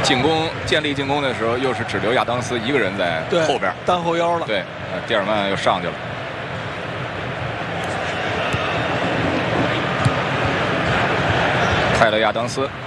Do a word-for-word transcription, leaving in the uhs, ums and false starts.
进攻建立进攻的时候，又是只留亚当斯一个人在后边， 单后腰了。 对，呃，蒂尔曼又上去了。泰勒·亚当斯